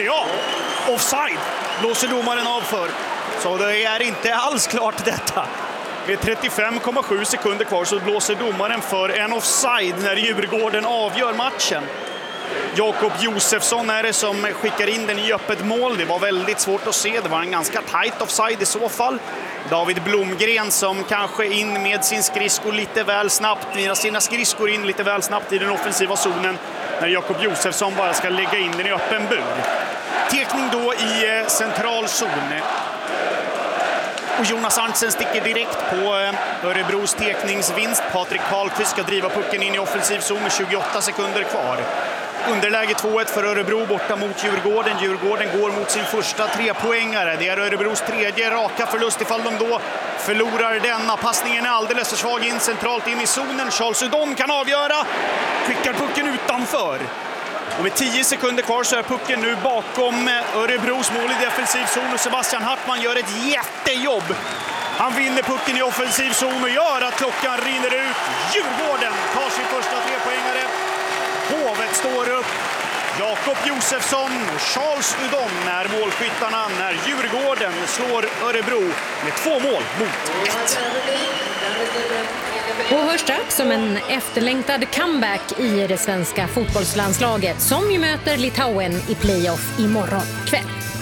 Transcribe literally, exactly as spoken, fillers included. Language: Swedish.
det? Ja, offside blåser domaren av för. Så det är inte alls klart detta. Med trettiofem komma sju sekunder kvar så blåser domaren för en offside när Djurgården avgör matchen. Jakob Josefsson är det som skickar in den i öppet mål. Det var väldigt svårt att se. Det var en ganska tight offside i så fall. David Blomgren som kanske in med sin skridsko lite väl snabbt. Med sina skridskor in lite väl snabbt i den offensiva zonen. När Jakob Josefsson bara ska lägga in den i öppen bur. Tekning då i central zon. Och Jonas Arntzen sticker direkt på Örebros tekningsvinst. Patrik Karlqvist ska driva pucken in i offensiv zon med tjugoåtta sekunder kvar. Underläge två ett för Örebro borta mot Djurgården. Djurgården går mot sin första trepoängare. Det är Örebros tredje raka förlust ifall de då förlorar denna. Passningen är alldeles för svag in centralt in i zonen. Charles Udon kan avgöra. Skickar pucken utanför. Och med tio sekunder kvar så är pucken nu bakom Örebros mål i defensiv zon. Och Sebastian Hartman gör ett jättejobb. Han vinner pucken i offensiv zon och gör att klockan rinner ut. Djurgården tar sin första trepoängare. Hovet står upp. Jakob Josefsson och Charles Udon är målskyttarna när Djurgården slår Örebro med två mål mot ett. Och hörs strax som en efterlängtad comeback i det svenska fotbollslandslaget som ju möter Litauen i playoff imorgon kväll.